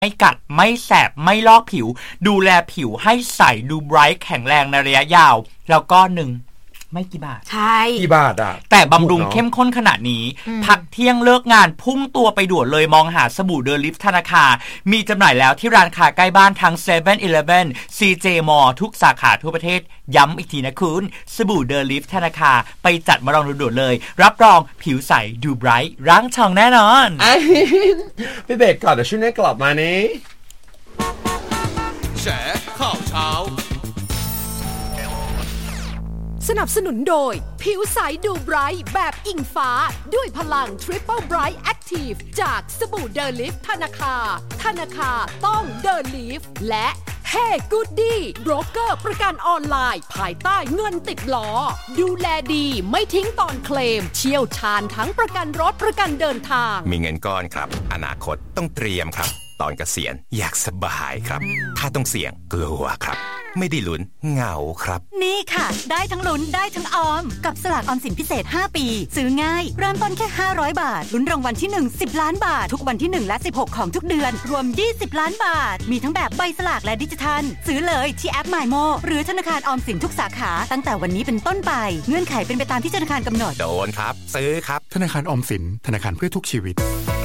ไม่กัดไม่แสบไม่ลอกผิวดูแลผิวให้ใสดูไบรท์แข็งแรงในระยะยาวแล้วก็หนึ่งไม่กี่บาทใช่กี่บาทอ่ะแต่บำรุงเข้มข้นขนาดนี้พักเที่ยงเลิกงานพุ่งตัวไปด่วนเลยมองหาสบู่เดอลิฟธนาคารมีจำหน่ายแล้วที่ร้านค้าใกล้บ้านทั้ง 7-Eleven CJ Mall ทุกสาขาทั่วประเทศย้ำอีกทีนะคุณสบู่เดอลิฟธนาคารไปจัดมาลองด่วนเลยรับรองผิวใสดูไบรท์ร้างช่องแน่นอนไปเบรกก่อนเดี๋ยวช่วงนี้กลับมานี้แฉข่าวเช้าสนับสนุนโดยผิวใสดูไบรท์แบบอิงฟ้าด้วยพลัง Triple Bright Active จากสบู่เดอลิฟธนาคารต้องเดอลิฟและHey Goody โบรกเกอร์ประกันออนไลน์ภายใต้เงินติดล้อดูแลดีไม่ทิ้งตอนเคลมเชี่ยวชาญทั้งประกันรถประกันเดินทางมีเงินก้อนครับอนาคตต้องเตรียมครับตอนเกษียณอยากสบายครับถ้าต้องเสี่ยงกลัวครับไม่ได้ลุ้นเหงาครับนี่ค่ะได้ทั้งลุ้นได้ทั้งออมกับสลากออมสินพิเศษ5ปีซื้อง่ายเริ่มต้นแค่500บาทลุ้นรางวัลที่1 10ล้านบาททุกวันที่1และ16ของทุกเดือนรวม20ล้านบาทมีทั้งแบบใบสลากและดิจิทัลซื้อเลยที่แอป MyMo หรือธนาคารออมสินทุกสาขาตั้งแต่วันนี้เป็นต้นไปเงื่อนไขเป็นไปตามที่ธนาคารกำหนดโดนครับซื้อครับธนาคารออมสินธนาคารเพื่อทุกชีวิต